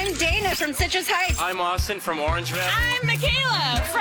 I'm Dana from Citrus Heights. I'm Austin from Orangeville. I'm Michaela